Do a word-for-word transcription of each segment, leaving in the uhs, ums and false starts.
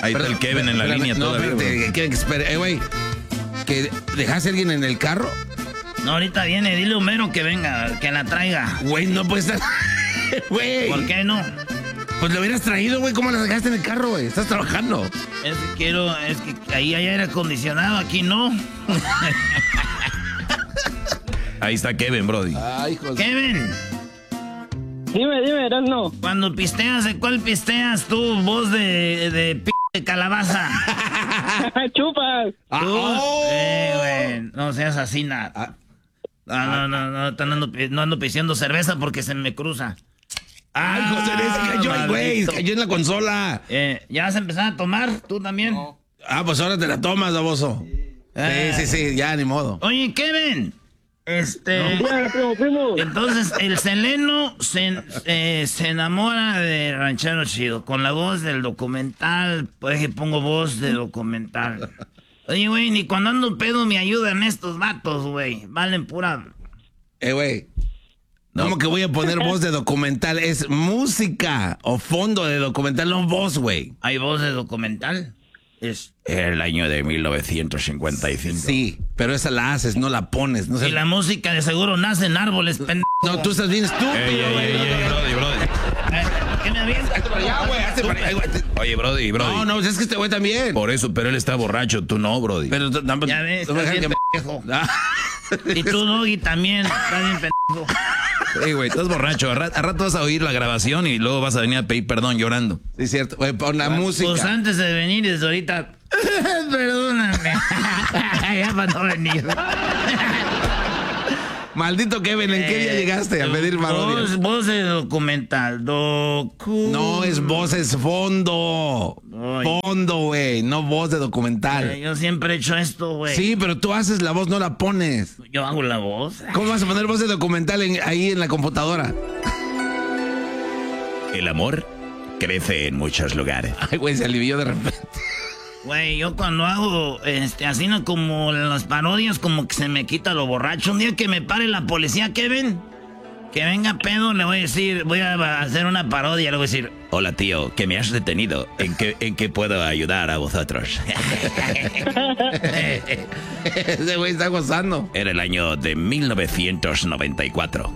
Ahí está el Kevin en la espérame, línea no, todavía. espérate, Kevin, espera, eh, güey. ¿Que dejaste a alguien en el carro? No, ahorita viene, dile a Homero que venga, que la traiga. Güey, no puede estar. Güey. ¿Por qué no? Pues lo hubieras traído, güey. ¿Cómo la dejaste en el carro, güey? Estás trabajando. Es que quiero, es que ahí hay aire acondicionado, aquí no. Ahí está Kevin, Brody. Ay, José. Kevin. Dime, dime, no. Cuando pisteas, ¿de cuál pisteas tú? Voz de, de p de calabaza. Chupas. Ah, ¿Tú? oh. Eh, güey, no seas así, nada. No, no, no, no, no, ando, no ando pisteando cerveza porque se me cruza. Ay, José, se cayó el güey. maldito. Se cayó en la consola. Eh, ¿ya vas a empezar a tomar? ¿Tú también? No. Ah, pues ahora te la tomas, baboso. Eh. Sí, sí, sí, ya, ni modo. Oye, Kevin. Este... Ya, primo, primo. Entonces, el Seleno se, eh, se enamora de Ranchero Chido con la voz del documental. Por ejemplo, pongo voz de documental. Oye, güey, ni cuando ando pedo me ayudan estos vatos, güey. Valen pura... Eh, güey. No. ¿Cómo que voy a poner voz de documental? Es música o fondo de documental, no voz, güey. ¿Hay voz de documental? Es... Era el año de mil novecientos cincuenta y cinco. Sí, pero esa la haces, no la pones. No Y seas- la música de seguro nace en árboles, pendejo. No, tú estás bien estúpido, Ey, ey, güey. ey, ey, Brody, Brody. Eh, ¿Qué me avientas? Hazte para allá, güey, hazte para allá, güey. Oye, Brody, Brody. No, no, es que este güey también. Por eso, pero él está borracho, tú no, Brody. Pero tú- no, Ya ves, no me estás dejan bien que- pendejo. Ah. Y tú, Doggy, también. Estás bien pendejo. Ey, güey, estás borracho. A rato, a rato vas a oír la grabación y luego vas a venir a pedir perdón llorando. Sí, cierto. Güey, pon la música. Pues antes de venir, desde ahorita... Perdóname. Ya para no venir. Maldito Kevin, ¿en qué día llegaste a pedir parodias? Voz, voz de documental. Docu... No es voz, es fondo. Ay. Fondo, güey, no voz de Eh, documental. Yo siempre he hecho esto, güey. Sí, pero tú haces la voz, no la pones. Yo hago la voz. ¿Cómo vas a poner voz de documental en- ahí en la computadora? El amor crece en muchos lugares. Ay, güey, se alivió de repente. Güey, yo cuando hago, este, así no como las parodias, como que se me quita lo borracho. Un día que me pare la policía, Kevin, que venga pedo, le voy a decir, voy a hacer una parodia, le voy a decir, Hola, tío, que me has detenido. ¿En qué, en qué puedo ayudar a vosotros? Ese güey está gozando. Era el año de mil novecientos noventa y cuatro.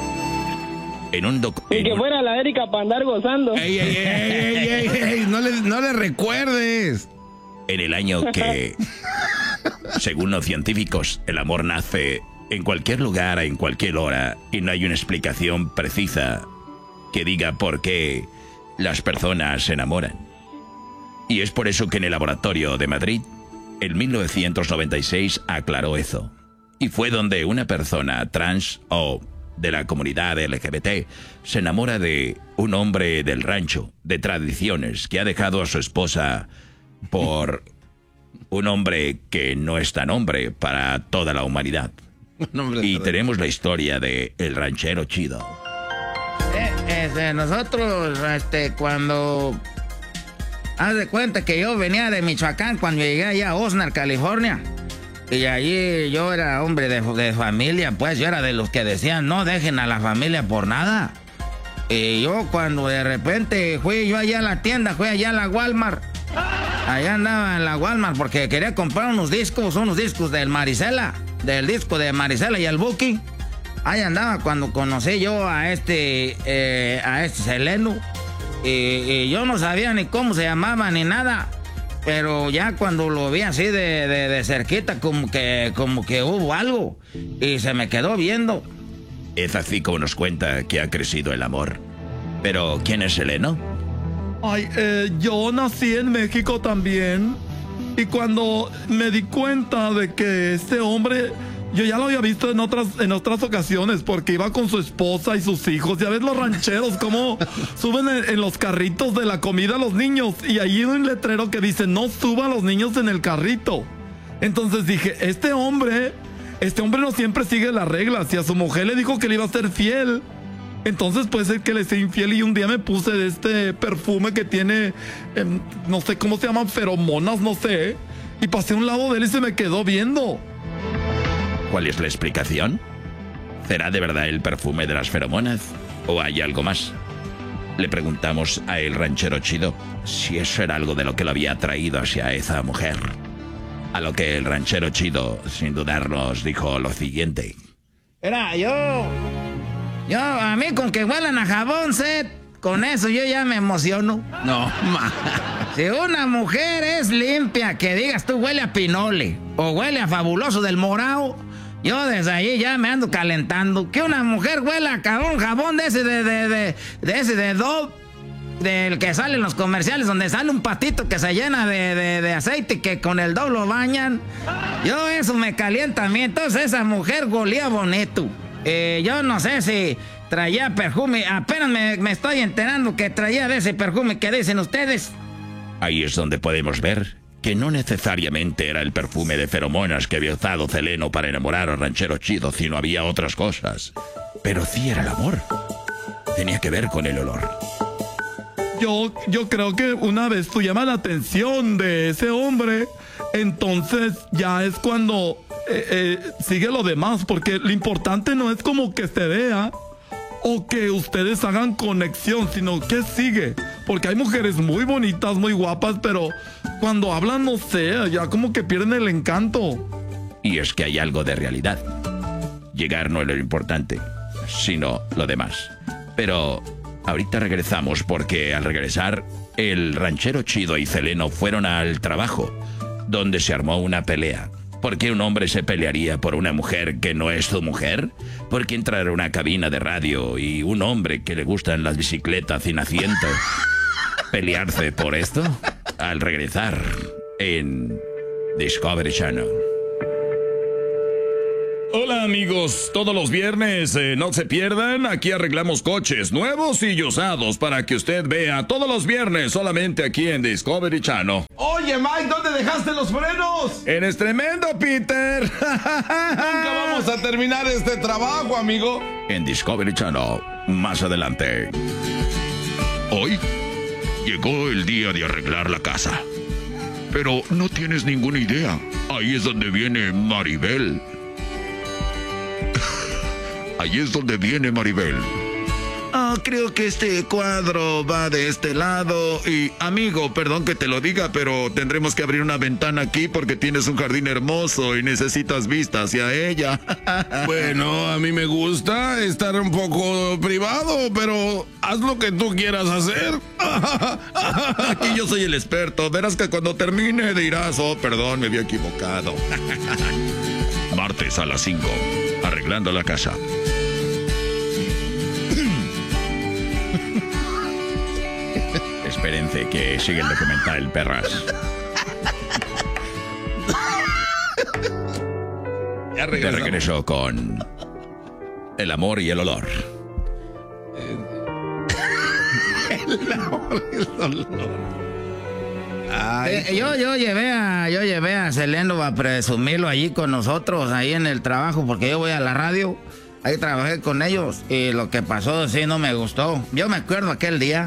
En un doc... Y en que un- fuera la Erika para andar gozando. Ey, ey, ey, ey, ey, ey, ey, no le, no le recuerdes. En el año que, según los científicos, el amor nace en cualquier lugar, en cualquier hora, y no hay una explicación precisa que diga por qué las personas se enamoran. Y es por eso que en el laboratorio de Madrid, en mil novecientos noventa y seis, aclaró eso. Y fue donde una persona trans o de la comunidad L G B T se enamora de un hombre del rancho, de tradiciones, que ha dejado a su esposa por un hombre que no es tan hombre para toda la humanidad. No, hombre, Y perdón. tenemos la historia de El Ranchero Chido. Eh, este, nosotros, este, cuando... Haz de cuenta que yo venía de Michoacán cuando llegué allá a Oxnard, California. Y allí yo era hombre de, de familia, pues yo era de los que decían, no dejen a la familia por nada. Y yo cuando de repente fui yo allá a la tienda, fui allá a la Walmart. Allá andaba en la Walmart porque quería comprar unos discos, unos discos del Marisela, del disco de Marisela y el Buki. Ahí andaba cuando conocí yo a este, eh, a este Seleno. Y, y yo no sabía ni cómo se llamaba ni nada. Pero ya cuando lo vi así de, de, de cerquita, como que, como que hubo algo. Y se me quedó viendo. Es así como nos cuenta que ha crecido el amor. Pero, ¿quién es Seleno? Ay, eh, yo nací en México también. Y cuando me di cuenta de que este hombre, yo ya lo había visto en otras, en otras ocasiones, porque iba con su esposa y sus hijos. Ya ves los rancheros cómo suben en, en los carritos de la comida a los niños. Y ahí hay un letrero que dice, no suban los niños en el carrito. Entonces dije, este hombre, este hombre no siempre sigue las reglas. Si a su mujer le dijo que le iba a ser fiel, entonces puede ser que le sea infiel. Y un día me puse de este perfume que tiene, eh, no sé cómo se llaman, feromonas, no sé. Y pasé a un lado de él y se me quedó viendo. ¿Cuál es la explicación? ¿Será de verdad el perfume de las feromonas? ¿O hay algo más? Le preguntamos a el ranchero chido si eso era algo de lo que lo había atraído hacia esa mujer. A lo que el ranchero chido, sin dudarnos, dijo lo siguiente. Era yo... Yo, a mí con que huelan a jabón, Seth, con eso yo ya me emociono. No, ma. Si una mujer es limpia, que digas tú huele a pinole o huele a fabuloso del morao, yo desde ahí ya me ando calentando. Que una mujer huela a jabón, jabón de ese de, de, de, de ese de Dove, del que sale en los comerciales, donde sale un patito que se llena de, de, de aceite y que con el Dove lo bañan. Yo eso me calienta a mí. Entonces esa mujer golía bonito. Eh, yo no sé si traía perfume. Apenas me, me estoy enterando que traía de ese perfume que dicen ustedes. Ahí es donde podemos ver que no necesariamente era el perfume de feromonas que había usado Seleno para enamorar al ranchero chido, sino había otras cosas. Pero sí era el amor. Tenía que ver con el olor. Yo, yo creo que una vez tú llamas la atención de ese hombre, entonces ya es cuando eh, eh, sigue lo demás, porque lo importante no es como que se vea o que ustedes hagan conexión, sino que sigue. Porque hay mujeres muy bonitas, muy guapas, pero cuando hablan, no sé, ya como que pierden el encanto. Y es que hay algo de realidad. Llegar no es lo importante, sino lo demás. Pero ahorita regresamos porque al regresar, el ranchero chido y Seleno fueron al trabajo, donde se armó una pelea. ¿Por qué un hombre se pelearía por una mujer que no es su mujer? ¿Por qué entrar a una cabina de radio y un hombre que le gustan las bicicletas sin asiento pelearse por esto? Al regresar en Discovery Channel. Hola amigos, todos los viernes eh, no se pierdan, aquí arreglamos coches nuevos y usados para que usted vea todos los viernes solamente aquí en Discovery Channel. Oye, Mike, ¿dónde dejaste los frenos? En Es Tremendo, Peter. Nunca vamos a terminar este trabajo, amigo. En Discovery Channel, más adelante. Hoy llegó el día de arreglar la casa. Pero no tienes ninguna idea. Ahí es donde viene Maribel. Ahí es donde viene Maribel. Ah, creo que este cuadro va de este lado. Y, amigo, perdón que te lo diga, pero tendremos que abrir una ventana aquí porque tienes un jardín hermoso y necesitas vista hacia ella. Bueno, a mí me gusta estar un poco privado, pero haz lo que tú quieras hacer. Aquí yo soy el experto. Verás que cuando termine dirás, oh, perdón, me había equivocado. Martes a las cinco, arreglando la casa. Espérense que sigue el documental, perras. Ya Te regreso con el amor y el olor. El amor y el olor. Ay, Eh, yo, yo llevé a, yo llevé a Seleno a presumirlo allí con nosotros, ahí en el trabajo, porque yo voy a la radio, ahí trabajé con ellos, y lo que pasó sí no me gustó. Yo me acuerdo aquel día.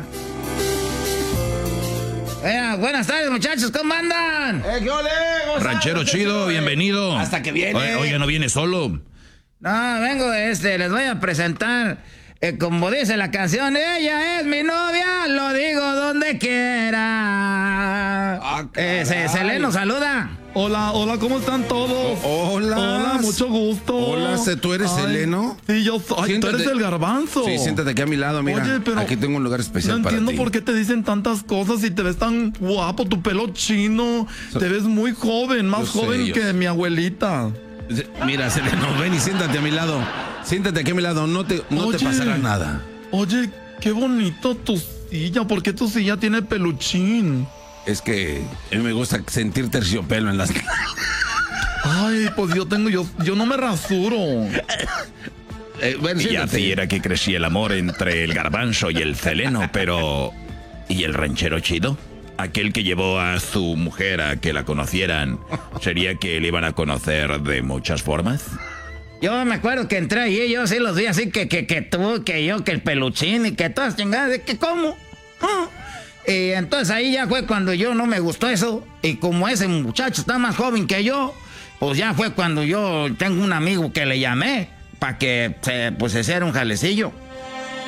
Eh, buenas tardes, muchachos, ¿cómo andan? Eh, ¿qué ole? ¿Cómo Ranchero estás? chido, bienvenido. Hasta que viene. Oye, oye, no viene solo. No, vengo, este, les voy a presentar, eh, como dice la canción, ella es mi novia, lo digo donde quiera. Ah, eh, se, caray. Seleno, saluda. Hola, hola, ¿cómo están todos? O- hola. Hola, mucho gusto. Hola, ¿se- ¿tú eres Ay, Seleno? Sí, yo soy. Ay, tú Siéntate. eres el garbanzo. Sí, siéntate aquí a mi lado, mira. Oye, pero aquí tengo un lugar especial no para entiendo ti. por qué te dicen tantas cosas y te ves tan guapo, tu pelo chino, te ves muy joven, más Yo sé, joven yo que sé. mi abuelita. Mira, Seleno, ven y siéntate a mi lado. Siéntate aquí a mi lado, no te, no te Oye. pasará nada. Oye, qué bonito tu silla, ¿por qué tu silla tiene peluchín? Es que a mí me gusta sentir terciopelo en las... Ay, pues yo tengo, yo, yo no me rasuro. Eh, ven, Y siéntate. así era que crecía el amor entre el garbanzo y el Seleno, pero... ¿Y el ranchero chido? Aquel que llevó a su mujer a que la conocieran, ¿sería que le iban a conocer de muchas formas? Yo me acuerdo que entré allí, yo sí los vi así, que, que, que tú, que yo, que el peluchín y que todas chingadas, de que cómo. Ah. Y entonces ahí ya fue cuando yo no me gustó eso. Y como ese muchacho está más joven que yo, pues ya fue cuando yo tengo un amigo que le llamé para que se, pues se hiciera un jalecillo.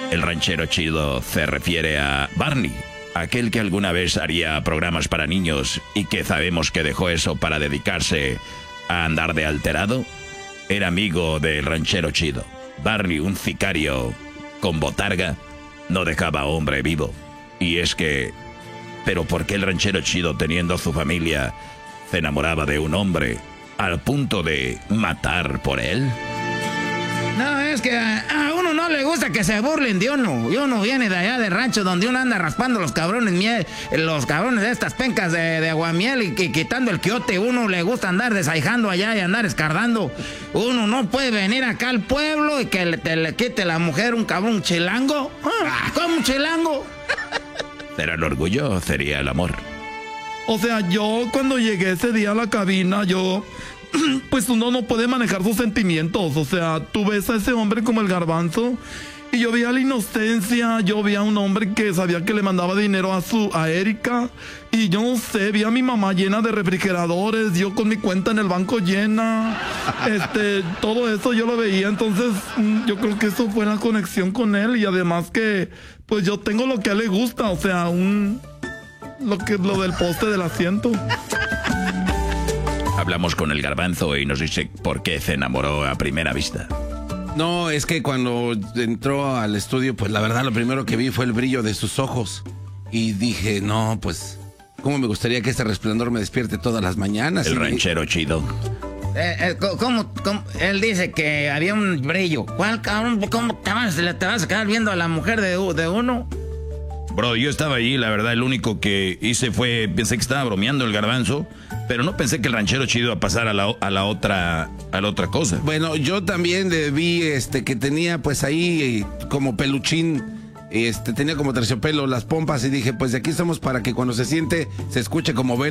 El ranchero chido se refiere a Barney, aquel que alguna vez haría programas para niños y que sabemos que dejó eso para dedicarse a andar de alterado. Era amigo del ranchero chido. Barney, un sicario con botarga, no dejaba hombre vivo. Y es que... ¿Pero por qué el ranchero chido, teniendo a su familia, se enamoraba de un hombre al punto de matar por él? No, es que a, a uno no le gusta que se burlen de uno. Y uno viene de allá del rancho donde uno anda raspando los cabrones miel, los cabrones de estas pencas de, de aguamiel y, y quitando el quiote. Uno le gusta andar desaijando allá y andar escardando. Uno no puede venir acá al pueblo y que le, te, le quite la mujer un cabrón chilango. Ah, ¿cómo un chilango? ¿Será el orgullo o sería el amor? O sea, yo cuando llegué ese día a la cabina, yo... Pues uno no puede manejar sus sentimientos. O sea, tú ves a ese hombre como el Garbanzo y yo veía la inocencia. Yo vi a un hombre que sabía que le mandaba dinero a su a Erika. Y yo no sé, vi a mi mamá llena de refrigeradores, yo con mi cuenta en el banco llena. Este, todo eso yo lo veía. Entonces yo creo que eso fue la conexión con él. Y además que pues yo tengo lo que a él le gusta. O sea, un lo que lo del poste del asiento. Hablamos con el Garbanzo y nos dice por qué se enamoró a primera vista. No, es que cuando entró al estudio, pues la verdad lo primero que vi fue el brillo de sus ojos. Y dije, no, pues, ¿cómo me gustaría que este resplandor me despierte todas las mañanas? El y... ranchero chido. Eh, eh, ¿cómo, cómo? Él dice que había un brillo. ¿Cuál cabrón? ¿Cómo te vas, te vas a quedar viendo a la mujer de, de uno? Bro, yo estaba allí, la verdad, el único que hice fue, pensé que estaba bromeando el Garbanzo, pero no pensé que el ranchero chido iba a pasar a la, a la otra a la otra cosa. Bueno, yo también eh, vi este que tenía pues ahí eh, como peluchín, este tenía como terciopelo las pompas y dije, pues de aquí estamos para que cuando se siente se escuche como vela.